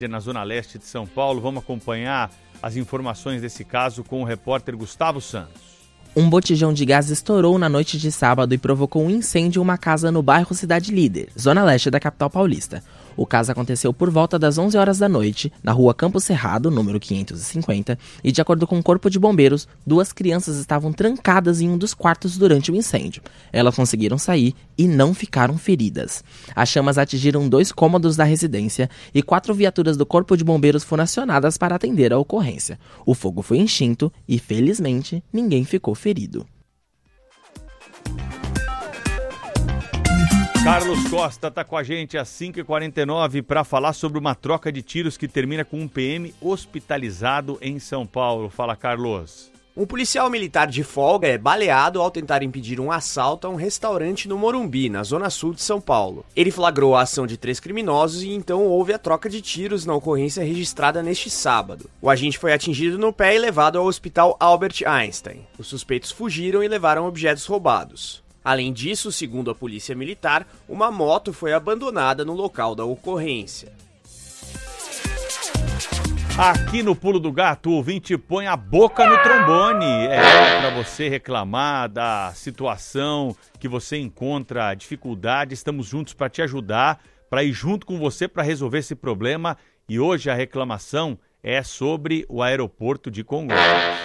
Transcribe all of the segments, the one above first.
na Zona Leste de São Paulo. Vamos acompanhar as informações desse caso com o repórter Gustavo Santos. Um botijão de gás estourou na noite de sábado e provocou um incêndio em uma casa no bairro Cidade Líder, Zona Leste da capital paulista. O caso aconteceu por volta das 11 horas da noite, na rua Campo Cerrado, número 550, e de acordo com o Corpo de Bombeiros, 2 crianças estavam trancadas em um dos quartos durante o incêndio. Elas conseguiram sair e não ficaram feridas. As chamas atingiram 2 cômodos da residência e 4 viaturas do Corpo de Bombeiros foram acionadas para atender a ocorrência. O fogo foi extinto e, felizmente, ninguém ficou ferido. Carlos Costa está com a gente às 5h49 para falar sobre uma troca de tiros que termina com um PM hospitalizado em São Paulo. Fala, Carlos. Um policial militar de folga é baleado ao tentar impedir um assalto a um restaurante no Morumbi, na zona sul de São Paulo. Ele flagrou a ação de 3 criminosos e então houve a troca de tiros na ocorrência registrada neste sábado. O agente foi atingido no pé e levado ao hospital Albert Einstein. Os suspeitos fugiram e levaram objetos roubados. Além disso, segundo a polícia militar, uma moto foi abandonada no local da ocorrência. Aqui no Pulo do Gato, o ouvinte põe a boca no trombone. É para você reclamar da situação que você encontra dificuldade. Estamos juntos para te ajudar, para ir junto com você para resolver esse problema. E hoje a reclamação é sobre o aeroporto de Congonhas.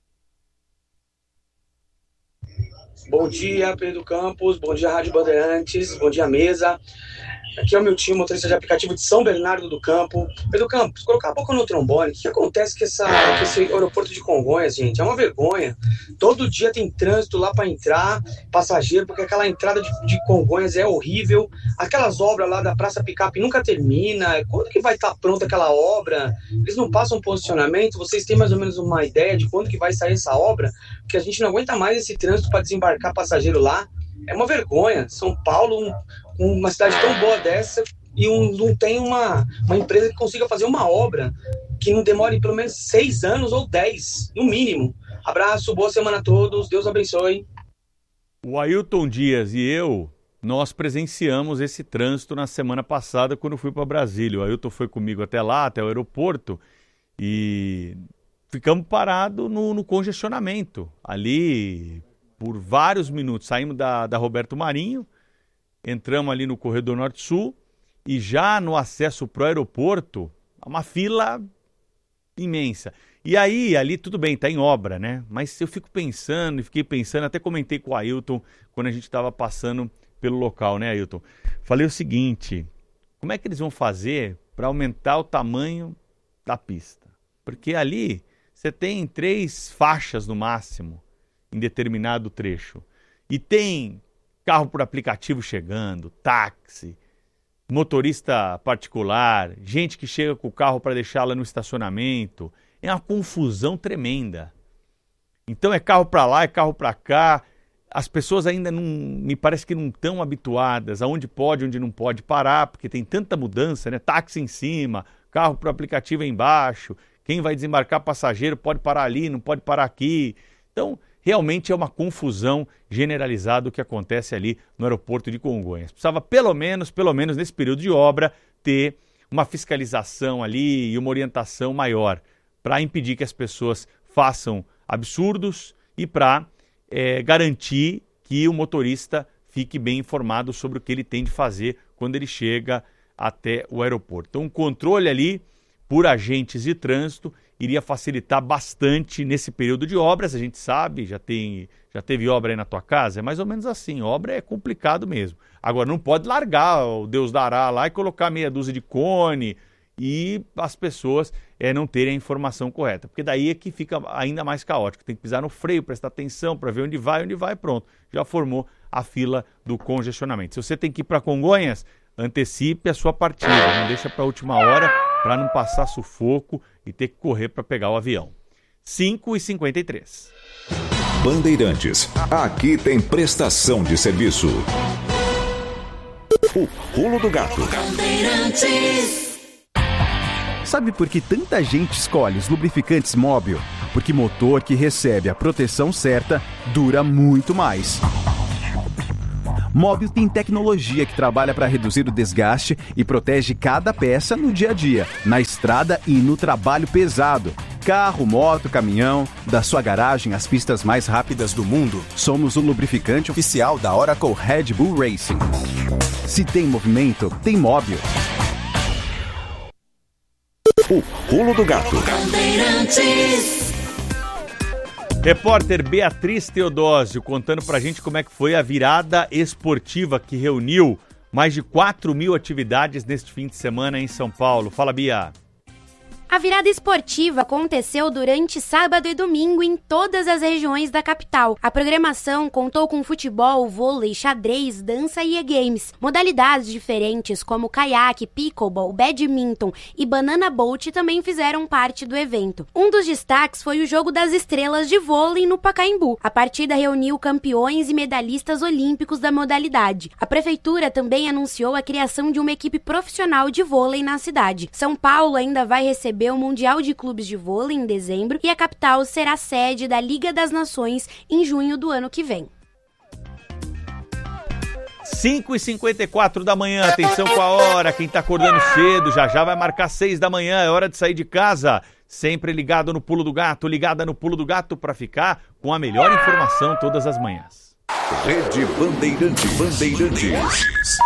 Bom dia, Pedro Campos. Bom dia, Rádio Bandeirantes. Bom dia, mesa. Aqui é o meu time, motorista de aplicativo de São Bernardo do Campo. Pedro Campos, colocar a boca no trombone. O que acontece com esse aeroporto de Congonhas, gente? É uma vergonha. Todo dia tem trânsito lá para entrar, passageiro, porque aquela entrada de Congonhas é horrível. Aquelas obras lá da Praça Picape nunca termina. Quando que vai estar pronta aquela obra? Eles não passam posicionamento. Vocês têm mais ou menos uma ideia de quando que vai sair essa obra? Porque a gente não aguenta mais esse trânsito para desembarcar passageiro lá. É uma vergonha. São Paulo, uma cidade tão boa dessa, e não tem uma empresa que consiga fazer uma obra que não demore pelo menos 6 anos ou 10, no mínimo. Abraço, boa semana a todos, Deus abençoe. O Ailton Dias e eu, nós presenciamos esse trânsito na semana passada quando fui para Brasília. O Ailton foi comigo até lá, até o aeroporto, e ficamos parados no congestionamento, ali por vários minutos. Saímos da Roberto Marinho, entramos ali no corredor norte-sul e já no acesso para o aeroporto, uma fila imensa. E aí, ali tudo bem, está em obra, né? Mas eu fiquei pensando, até comentei com o Ailton quando a gente estava passando pelo local, né, Ailton? Falei o seguinte, como é que eles vão fazer para aumentar o tamanho da pista? Porque ali você tem 3 faixas no máximo em determinado trecho. E tem carro por aplicativo chegando, táxi, motorista particular, gente que chega com o carro para deixá-la no estacionamento. É uma confusão tremenda. Então é carro para lá, é carro para cá. As pessoas ainda não, me parece que não estão habituadas aonde pode, onde não pode parar, porque tem tanta mudança, né? Táxi em cima, carro por aplicativo embaixo. Quem vai desembarcar passageiro pode parar ali, não pode parar aqui. Então, realmente é uma confusão generalizada o que acontece ali no aeroporto de Congonhas. Precisava pelo menos nesse período de obra, ter uma fiscalização ali e uma orientação maior para impedir que as pessoas façam absurdos e para garantir que o motorista fique bem informado sobre o que ele tem de fazer quando ele chega até o aeroporto. Então, o controle ali por agentes de trânsito iria facilitar bastante nesse período de obras. A gente sabe, já teve obra aí na tua casa, é mais ou menos assim, obra é complicado mesmo. Agora, não pode largar o Deus dará lá e colocar meia dúzia de cone e as pessoas não terem a informação correta, porque daí é que fica ainda mais caótico. Tem que pisar no freio, prestar atenção para ver onde vai, pronto. Já formou a fila do congestionamento. Se você tem que ir para Congonhas, antecipe a sua partida, não deixa para a última hora para não passar sufoco e ter que correr para pegar o avião. 5h53. Bandeirantes, aqui tem prestação de serviço. O Pulo do Gato. Sabe por que tanta gente escolhe os lubrificantes Móbil? Porque motor que recebe a proteção certa dura muito mais. Móbil tem tecnologia que trabalha para reduzir o desgaste e protege cada peça no dia a dia, na estrada e no trabalho pesado. Carro, moto, caminhão, da sua garagem às pistas mais rápidas do mundo, somos o lubrificante oficial da Oracle Red Bull Racing. Se tem movimento, tem Móbil. O Pulo do Gato. Repórter Beatriz Teodósio contando pra gente como é que foi a virada esportiva que reuniu mais de 4.000 atividades neste fim de semana em São Paulo. Fala, Bia. A virada esportiva aconteceu durante sábado e domingo em todas as regiões da capital. A programação contou com futebol, vôlei, xadrez, dança e e-games. Modalidades diferentes como caiaque, pickleball, badminton e banana boat também fizeram parte do evento. Um dos destaques foi o Jogo das Estrelas de vôlei no Pacaembu. A partida reuniu campeões e medalhistas olímpicos da modalidade. A prefeitura também anunciou a criação de uma equipe profissional de vôlei na cidade. São Paulo ainda vai receber o Mundial de Clubes de Vôlei em dezembro e a capital será sede da Liga das Nações em junho do ano que vem. 5h54 da manhã, atenção com a hora, quem tá acordando cedo, já vai marcar 6 da manhã, é hora de sair de casa. Sempre ligado no Pulo do Gato, ligada no Pulo do Gato para ficar com a melhor informação todas as manhãs. Rede Bandeirantes.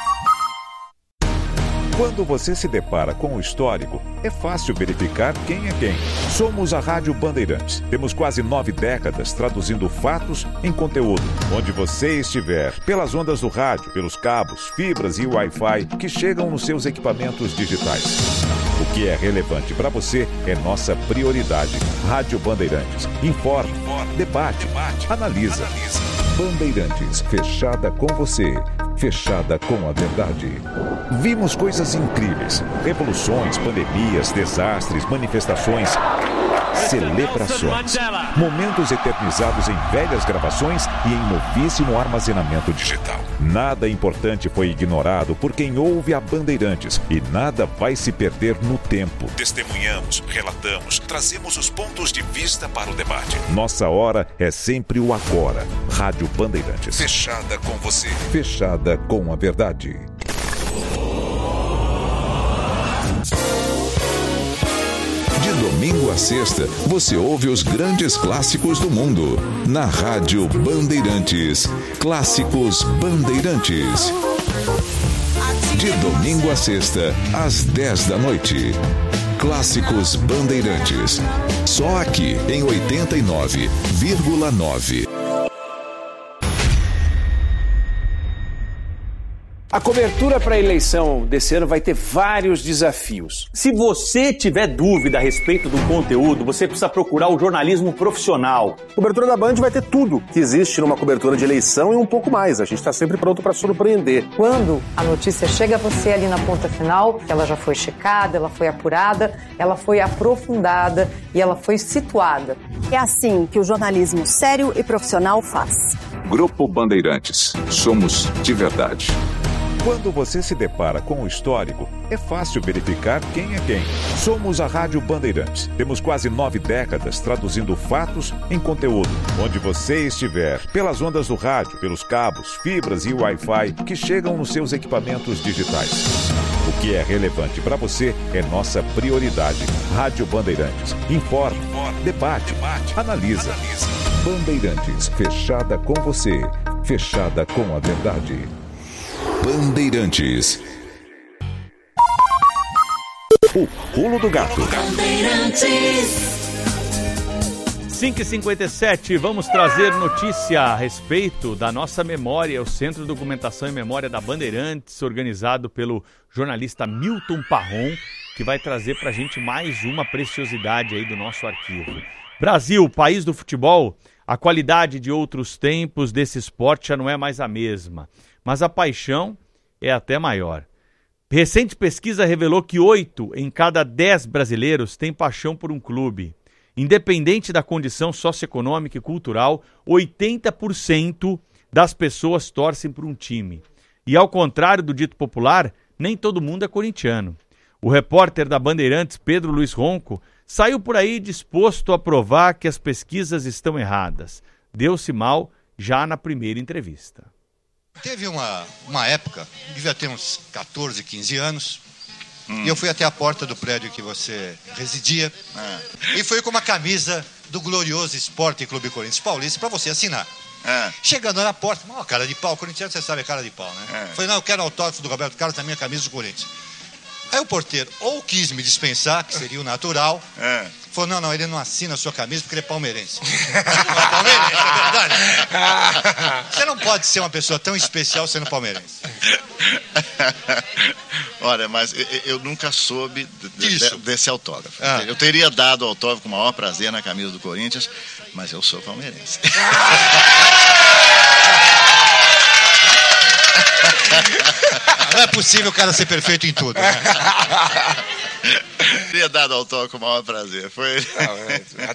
Quando você se depara com o histórico, é fácil verificar quem é quem. Somos a Rádio Bandeirantes. Temos quase 9 décadas traduzindo fatos em conteúdo. Onde você estiver, pelas ondas do rádio, pelos cabos, fibras e Wi-Fi que chegam nos seus equipamentos digitais. O que é relevante para você é nossa prioridade. Rádio Bandeirantes. Informa, debate, analisa. Bandeirantes, fechada com você. Fechada com a verdade. Vimos coisas incríveis. Revoluções, pandemias, desastres, manifestações, celebrações. Momentos eternizados em velhas gravações e em novíssimo armazenamento digital. Nada importante foi ignorado por quem ouve a Bandeirantes e nada vai se perder no tempo. Testemunhamos, relatamos, trazemos os pontos de vista para o debate. Nossa hora é sempre o agora. Rádio Bandeirantes. Fechada com você. Fechada com a verdade. De domingo a sexta, você ouve os grandes clássicos do mundo. Na Rádio Bandeirantes. Clássicos Bandeirantes. De domingo a sexta, às 10 da noite. Clássicos Bandeirantes. Só aqui em 89,9. A cobertura para a eleição desse ano vai ter vários desafios. Se você tiver dúvida a respeito do conteúdo, você precisa procurar o jornalismo profissional. A cobertura da Band vai ter tudo que existe numa cobertura de eleição e um pouco mais. A gente está sempre pronto para surpreender. Quando a notícia chega a você ali na ponta final, ela já foi checada, ela foi apurada, ela foi aprofundada e ela foi situada. É assim que o jornalismo sério e profissional faz. Grupo Bandeirantes. Somos de verdade. Quando você se depara com o histórico, é fácil verificar quem é quem. Somos a Rádio Bandeirantes. Temos quase 9 décadas traduzindo fatos em conteúdo. Onde você estiver, pelas ondas do rádio, pelos cabos, fibras e Wi-Fi que chegam nos seus equipamentos digitais. O que é relevante para você é nossa prioridade. Rádio Bandeirantes. Informa, debate, analisa. Bandeirantes, fechada com você. Fechada com a verdade. Bandeirantes. O Pulo do Gato. 5h57, vamos trazer notícia a respeito da nossa memória, o Centro de Documentação e Memória da Bandeirantes, organizado pelo jornalista Milton Parron, que vai trazer pra gente mais uma preciosidade aí do nosso arquivo. Brasil, país do futebol, a qualidade de outros tempos desse esporte já não é mais a mesma, mas a paixão é até maior. Recente pesquisa revelou que 8 em cada 10 brasileiros têm paixão por um clube. Independente da condição socioeconômica e cultural, 80% das pessoas torcem por um time. E ao contrário do dito popular, nem todo mundo é corintiano. O repórter da Bandeirantes, Pedro Luiz Ronco, saiu por aí disposto a provar que as pesquisas estão erradas. Deu-se mal já na primeira entrevista. Teve uma época, devia ter uns 14, 15 anos, e eu fui até a porta do prédio que você residia, e fui com uma camisa do glorioso Esporte Clube Corinthians Paulista para você assinar. Chegando na porta, uma cara de pau, corintiano, você sabe, é cara de pau, né? Falei, não, eu quero autógrafo do Roberto Carlos na minha camisa do Corinthians. Aí o porteiro ou quis me dispensar, que seria o natural, falou, não, ele não assina a sua camisa porque ele é palmeirense. Não é palmeirense, é verdade. Você não pode ser uma pessoa tão especial sendo palmeirense. Olha, mas eu nunca soube desse autógrafo. Eu teria dado o autógrafo com o maior prazer na camisa do Corinthians, mas eu sou palmeirense. Não é possível o cara ser perfeito em tudo, né? Teria dado autógrafo com o maior prazer. Foi...